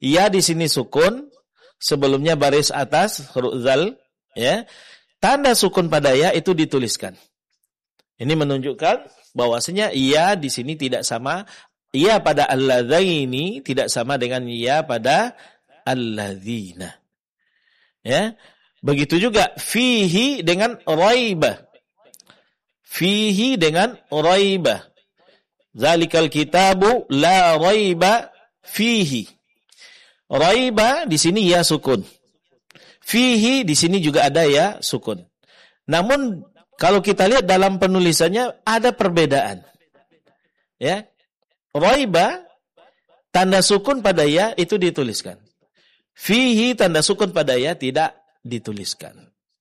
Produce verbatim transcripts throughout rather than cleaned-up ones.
Ya di sini sukun, sebelumnya baris atas huruf zal, ya. Tanda sukun pada ya itu dituliskan. Ini menunjukkan bahwasanya ya di sini tidak sama, ya pada alladzaini tidak sama dengan ya pada alladzina. Ya. Begitu juga fihi dengan raiba. Fihi dengan raiba. Zalikal kitabu la raiba fihi. Raiba di sini ya sukun. Fihi di sini juga ada ya sukun. Namun kalau kita lihat dalam penulisannya ada perbedaan. Ya. Raiba tanda sukun pada ya itu dituliskan. Fihi tanda sukun pada ya tidak dituliskan.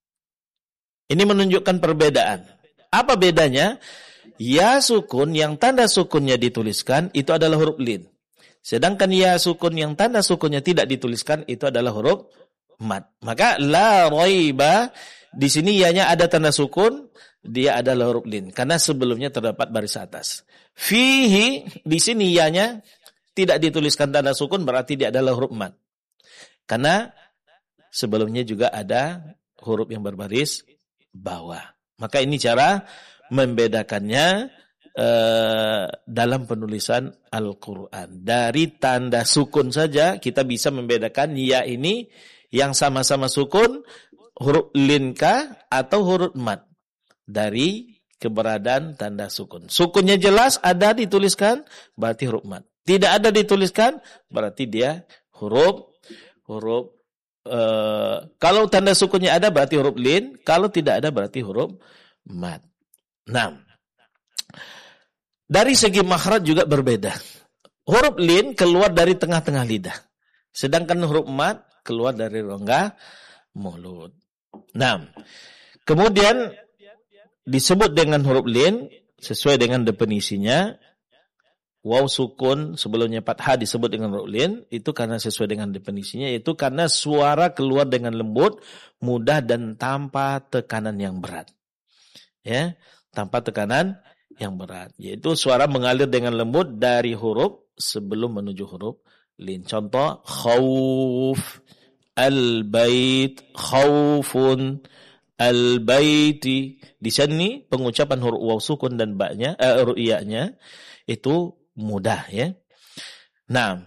Ini menunjukkan perbedaan. Apa bedanya? Ya sukun yang tanda sukunnya dituliskan itu adalah huruf lin. Sedangkan ya sukun yang tanda sukunnya tidak dituliskan itu adalah huruf mat. Maka la raiba di sini ya-nya ada tanda sukun, dia adalah huruf lin karena sebelumnya terdapat baris atas. Fihi di sini ya-nya tidak dituliskan tanda sukun berarti dia adalah huruf mat. Karena sebelumnya juga ada huruf yang berbaris bawah. Maka ini cara membedakannya Uh, dalam penulisan Al-Quran. Dari tanda sukun saja kita bisa membedakan ya ini yang sama-sama sukun huruf linkah atau huruf mat dari keberadaan tanda sukun. Sukunnya jelas ada dituliskan berarti huruf mat. Tidak ada dituliskan berarti dia huruf huruf uh, kalau tanda sukunnya ada berarti huruf lin, kalau tidak ada berarti huruf mat. Nah, dari segi makhraj juga berbeda. Huruf lin keluar dari tengah-tengah lidah. Sedangkan huruf mat keluar dari rongga mulut. Nah, kemudian disebut dengan huruf lin sesuai dengan definisinya. Waw sukun sebelumnya fathah disebut dengan huruf lin. Itu karena sesuai dengan definisinya. Yaitu karena suara keluar dengan lembut, mudah dan tanpa tekanan yang berat. Ya, tanpa tekanan yang berat, yaitu suara mengalir dengan lembut dari huruf sebelum menuju huruf lin. Contoh khauf, al-bait, khaufun, al-baiti. Di sini pengucapan huruf waw sukun dan ba-nya, eh, huruf iya-nya itu mudah ya. Nah,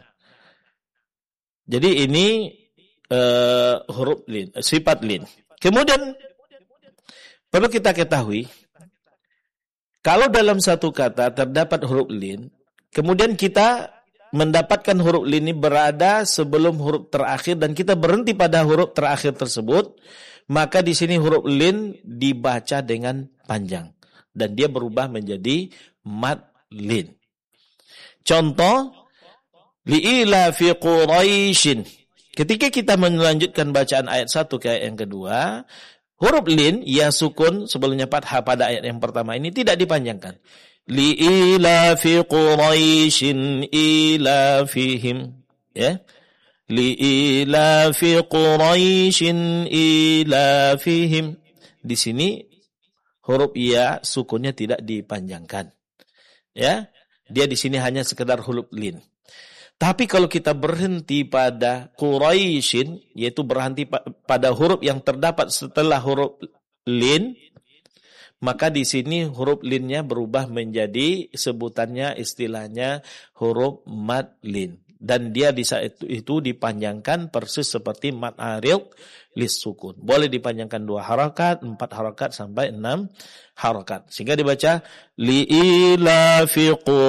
jadi ini eh, huruf lin, sifat lin. Kemudian perlu kita ketahui, kalau dalam satu kata terdapat huruf lin, kemudian kita mendapatkan huruf lin ini berada sebelum huruf terakhir dan kita berhenti pada huruf terakhir tersebut, maka di sini huruf lin dibaca dengan panjang dan dia berubah menjadi mad lin. Contoh li'ila fi Quraisyin. Ketika kita melanjutkan bacaan ayat satu ke ayat yang kedua, huruf lin, ya sukun sebelumnya fathah pada ayat yang pertama ini tidak dipanjangkan. Li'ila fi Quraisyin ila fihim. Ya. Li'ila fi Quraisyin ila fihim. Di sini huruf ya sukunnya tidak dipanjangkan. Ya. Dia di sini hanya sekedar huruf lin. Tapi kalau kita berhenti pada Quraisyin, yaitu berhenti pada huruf yang terdapat setelah huruf lin, maka di sini huruf linnya berubah menjadi sebutannya istilahnya huruf mad lin. Dan dia di saat itu, itu dipanjangkan persis seperti mad arid lis sukun. Boleh dipanjangkan dua harakat, empat harakat sampai enam harakat. Sehingga dibaca li'ila fi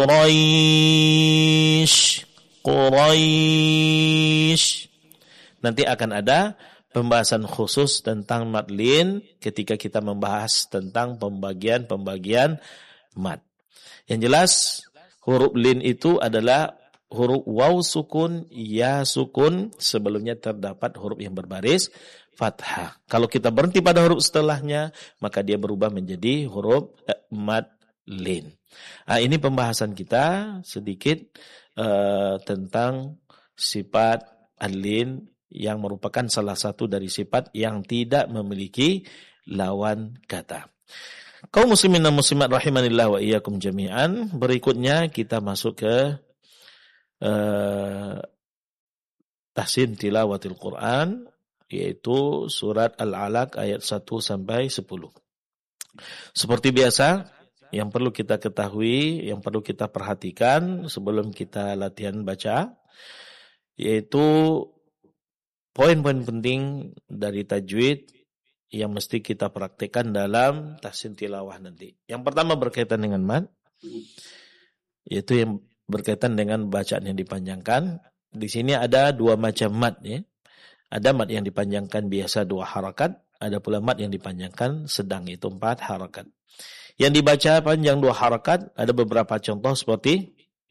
Quraisy. Quraisy. Nanti akan ada pembahasan khusus tentang mad lin ketika kita membahas tentang pembagian-pembagian mad. Yang jelas huruf lin itu adalah huruf waw sukun, ya sukun, sebelumnya terdapat huruf yang berbaris fathah. Kalau kita berhenti pada huruf setelahnya, maka dia berubah menjadi huruf eh, mad lin. Nah, ini pembahasan kita sedikit Uh, tentang sifat al-lin yang merupakan salah satu dari sifat yang tidak memiliki lawan kata. Kaum muslimin dan muslimat rahimanillah wa iyyakum jami'an. Berikutnya kita masuk ke uh, tahsin tilawatil Quran, yaitu surat Al-Alaq ayat satu sampai sepuluh. Seperti biasa, yang perlu kita ketahui, yang perlu kita perhatikan sebelum kita latihan baca, yaitu poin-poin penting dari tajwid yang mesti kita praktikkan dalam tahsin tilawah nanti. Yang pertama berkaitan dengan mad, yaitu yang berkaitan dengan bacaan yang dipanjangkan. Di sini ada dua macam mad, ya. Ada mad yang dipanjangkan biasa dua harakat, ada pula mad yang dipanjangkan sedang, itu empat harakat. Yang dibaca panjang dua harakat ada beberapa contoh seperti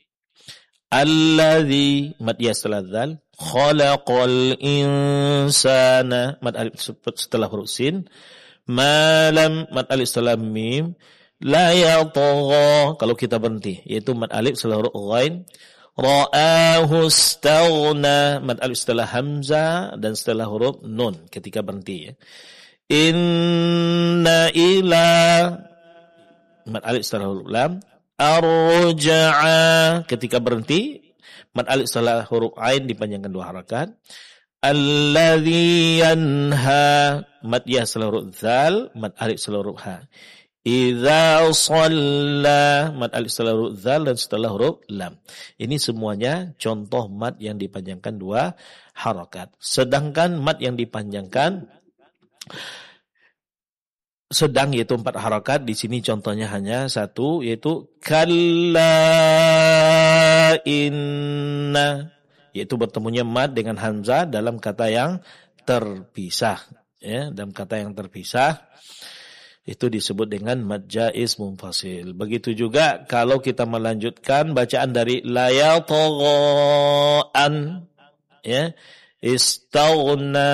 alladzi, mad ya setelah dzal, khalaqal insana, mad alif setelah huruf sin, malam, mad alif setelah mim, la yatagha kalau kita berhenti, yaitu mad alif setelah huruf ghain, ra'ahu istaghna, mad alif setelah hamzah dan setelah huruf nun ketika berhenti, ya. Inna ila, mad alif setelah huruf lam, ar-ruja'a ketika berhenti, mad alif setelah huruf ain dipanjangkan dua harakat. Alladzi yanha, mad ya setelah huruf dzal, mad alif setelah huruf ha. Idza shalla, mad alif setelah huruf dzal dan setelah huruf lam. Ini semuanya contoh mad yang dipanjangkan dua harakat. Sedangkan mad yang dipanjangkan sedang yaitu empat harakat, di sini contohnya hanya satu, yaitu kalla inna, yaitu bertemunya mad dengan hamzah dalam kata yang terpisah, ya, dalam kata yang terpisah itu disebut dengan mad jaiz munfasil. Begitu juga kalau kita melanjutkan bacaan dari la yataghan, ya, istaghna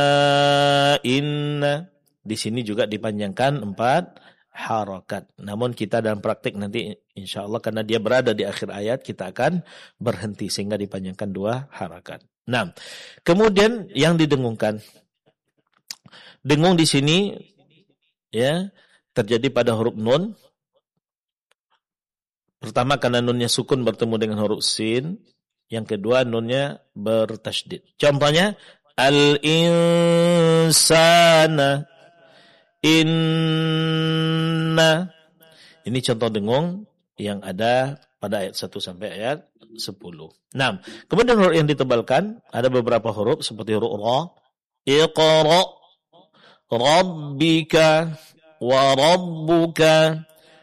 inna, di sini juga dipanjangkan empat harakat. Namun kita dalam praktik nanti insya Allah karena dia berada di akhir ayat, kita akan berhenti sehingga dipanjangkan dua harakat. Nah, kemudian yang didengungkan, dengung di sini, ya, terjadi pada huruf nun. Pertama karena nunnya sukun bertemu dengan huruf sin. Yang kedua nunnya bertasydid. Contohnya al-insana, inna. Ini contoh dengung yang ada pada ayat satu sampai ayat sepuluh. Nah, kemudian huruf yang ditebalkan ada beberapa huruf seperti huruf ra, iqra, rabbika, wa rabbuka,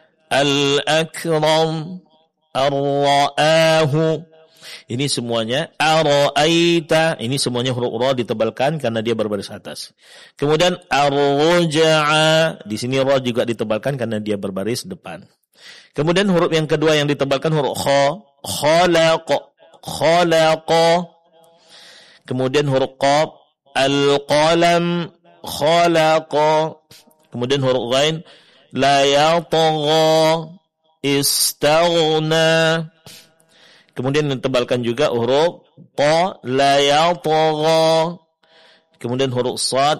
al-akram, ar-ra'ahu. Ini semuanya ara'aita, ini semuanya huruf ra ditebalkan karena dia berbaris atas. Kemudian ar-ruja'a, di sini ra juga ditebalkan karena dia berbaris depan. Kemudian huruf yang kedua yang ditebalkan huruf kha, khalaqa, khalaqa. Kemudian huruf qaf, al-qalam, khalaqa. Kemudian huruf ghain, la yatagha, istaghna. Kemudian ditebalkan juga huruf ta, la yatagha. Kemudian huruf sad,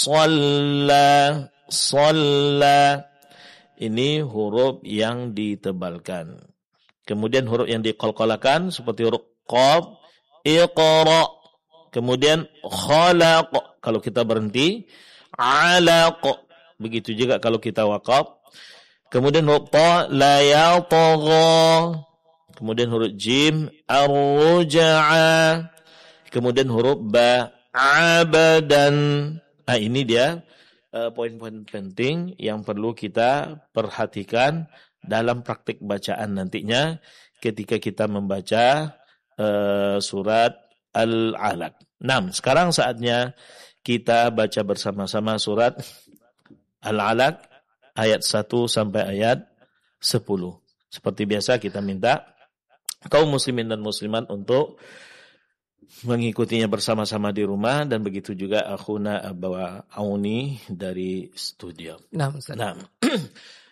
shalla, shalla. Ini huruf yang ditebalkan. Kemudian huruf yang diqalqalakan seperti huruf qaf, iqra. Kemudian khalaq, kalau kita berhenti, alaq. Begitu juga kalau kita waqaf. Kemudian huruf ta, la yatagha. Kemudian huruf jim, ar-ruja'a. Kemudian huruf ba, abadan. Nah, ini dia uh, poin-poin penting yang perlu kita perhatikan dalam praktik bacaan nantinya ketika kita membaca uh, surat Al-Alaq. Nah, sekarang saatnya kita baca bersama-sama surat Al-Alaq ayat satu sampai ayat sepuluh. Seperti biasa kita minta kaum muslimin dan muslimat untuk mengikutinya bersama-sama di rumah, dan begitu juga akhuna Abawa Auni dari studio. Nah, Ustaz. Nah,